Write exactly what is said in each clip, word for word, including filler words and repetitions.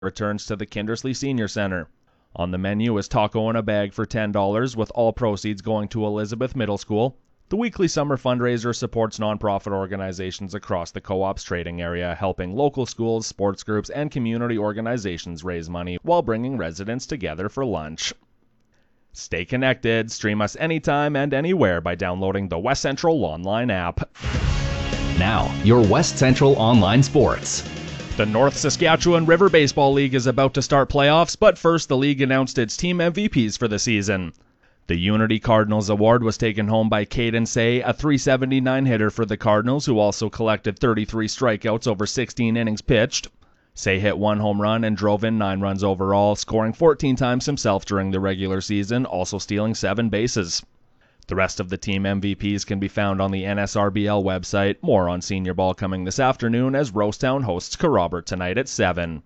returns to the Kindersley Senior Center. On the menu is taco in a bag for ten dollars, with all proceeds going to Elizabeth Middle School. The weekly summer fundraiser supports nonprofit organizations across the co-op's trading area, helping local schools, sports groups, and community organizations raise money while bringing residents together for lunch. Stay connected. Stream us anytime and anywhere by downloading the West Central Online app. Now, your West Central Online Sports. The North Saskatchewan River Baseball League is about to start playoffs, but first the league announced its team M V Ps for the season. The Unity Cardinals Award was taken home by Caden Say, a three seventy-nine hitter for the Cardinals, who also collected thirty-three strikeouts over sixteen innings pitched. Say hit one home run and drove in nine runs overall, scoring fourteen times himself during the regular season, also stealing seven bases. The rest of the team M V Ps can be found on the N S R B L website. More on senior ball coming this afternoon as Rosetown hosts Kerrobert tonight at seven.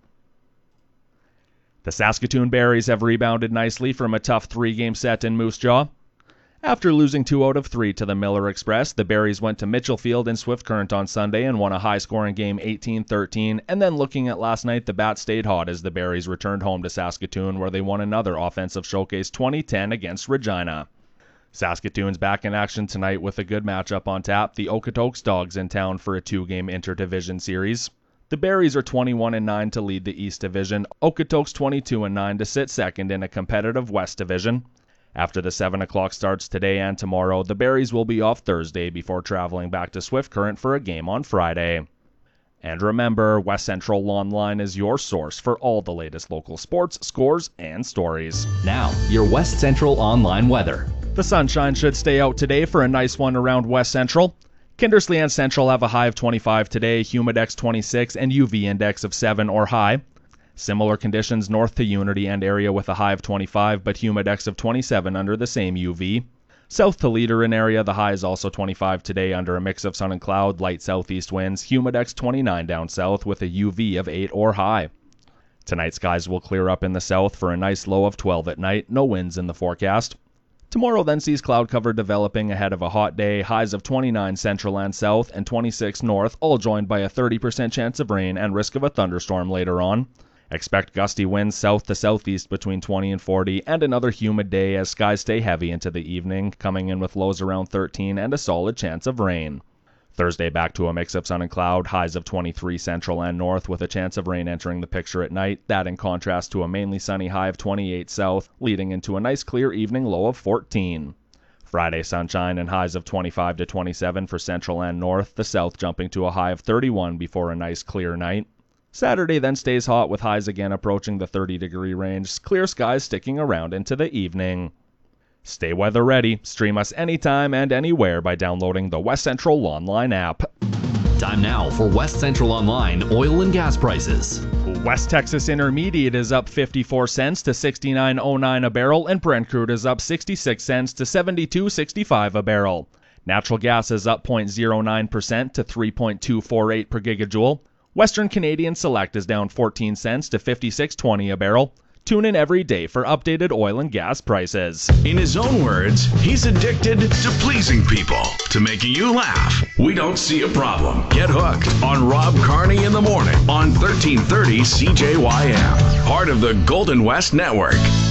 The Saskatoon Berries have rebounded nicely from a tough three-game set in Moose Jaw. After losing two out of three to the Miller Express, the Berries went to Mitchell Field in Swift Current on Sunday and won a high-scoring game eighteen thirteen, and then looking at last night, the Bats stayed hot as the Berries returned home to Saskatoon, where they won another offensive showcase twenty ten against Regina. Saskatoon's back in action tonight with a good matchup on tap, the Okotoks Dogs in town for a two-game interdivision series. The Berries are twenty-one and nine to lead the East Division, Okotoks twenty-two and nine to sit second in a competitive West Division. After the seven o'clock starts today and tomorrow, the Berries will be off Thursday before traveling back to Swift Current for a game on Friday. And remember, West Central Online is your source for all the latest local sports, scores, and stories. Now, your West Central Online weather. The sunshine should stay out today for a nice one around West Central. Kindersley and Central have a high of twenty-five today, Humidex twenty-six, and U V index of seven or high. Similar conditions north to Unity and area with a high of twenty-five, but Humidex of twenty-seven under the same U V. South to Leader in area, the high is also twenty-five today under a mix of sun and cloud, light southeast winds, Humidex twenty-nine down south with a U V of eight or high. Tonight skies will clear up in the south for a nice low of twelve at night, no winds in the forecast. Tomorrow then sees cloud cover developing ahead of a hot day, highs of twenty-nine central and south and twenty-six north, all joined by a thirty percent chance of rain and risk of a thunderstorm later on. Expect gusty winds south to southeast between twenty and forty, and another humid day as skies stay heavy into the evening, coming in with lows around thirteen and a solid chance of rain. Thursday back to a mix of sun and cloud, highs of twenty-three central and north with a chance of rain entering the picture at night, that in contrast to a mainly sunny high of twenty-eight south, leading into a nice clear evening low of fourteen. Friday sunshine and highs of twenty-five to twenty-seven for central and north, the south jumping to a high of thirty-one before a nice clear night. Saturday then stays hot with highs again approaching the thirty degree range, clear skies sticking around into the evening. Stay weather ready. Stream us anytime and anywhere by downloading the West Central Online app. Time now for West Central Online oil and gas prices. West Texas Intermediate is up fifty-four cents to sixty-nine oh nine a barrel, and Brent crude is up sixty-six cents to seventy-two sixty-five a barrel. Natural gas is up zero point zero nine percent to three point two four eight per gigajoule. Western Canadian Select is down fourteen cents to fifty-six twenty a barrel. Tune in every day for updated oil and gas prices. In his own words, he's addicted to pleasing people, to making you laugh. We don't see a problem. Get hooked on Rob Carney in the morning on thirteen thirty C J Y M, part of the Golden West Network.